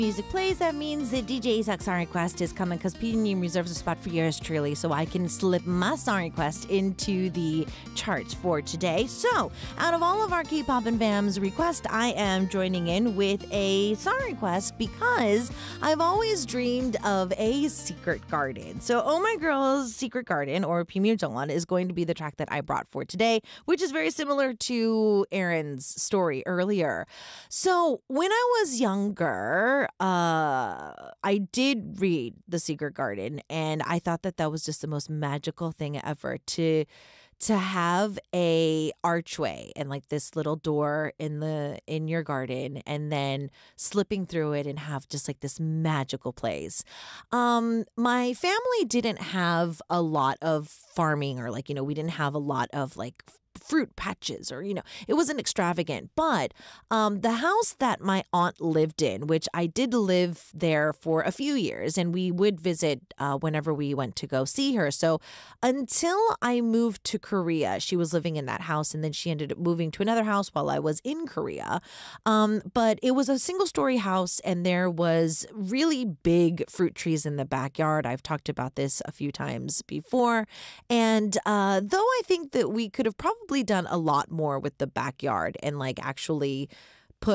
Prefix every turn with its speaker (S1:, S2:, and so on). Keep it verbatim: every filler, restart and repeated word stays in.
S1: Music plays, that means that D J Isaac's song request is coming because P D reserves a spot for yours truly so I can slip my song request into the charts for today. So, out of all of our K-pop and Vam's requests, I am joining in with a song request because I've always dreamed of a secret garden. So, Oh My Girl's Secret Garden, or Pimir Jongwon, is going to be the track that I brought for today, which is very similar to Aaron's story earlier. So, when I was younger, uh, I did read The Secret Garden, and I thought that that was just the most magical thing ever to to have a archway and like this little door in the in your garden, and then slipping through it and have just like this magical place. Um, my family didn't have a lot of farming, or like, you know, we didn't have a lot of like fruit patches, or, you know, it wasn't extravagant. But um, the house that my aunt lived in, which I did live there for a few years, and we would visit uh, whenever we went to go see her. So until I moved to Korea, she was living in that house, and then she ended up moving to another house while I was in Korea. Um, but it was a single story house, and there was really big fruit trees in the backyard. I've talked about this a few times before. And uh, though I think that we could have probably done a lot more with the backyard and like actually